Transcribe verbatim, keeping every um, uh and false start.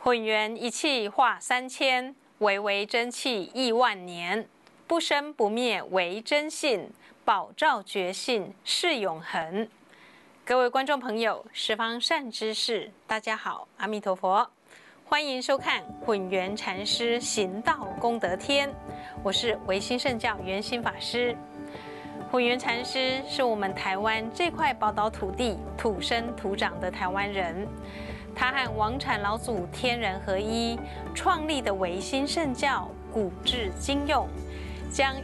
混元一气化三千，唯唯真气亿万年。不生不灭为真性，保照觉性是永恒。各位观众朋友，十方善知识，大家好，阿弥陀佛，欢迎收看混元禅师行道功德天，我是唯心圣教圆心法师。混元禅师是我们台湾这块宝岛土地土生土长的台湾人，他和王禅老祖天人合一，创立的唯心圣教古至今用，将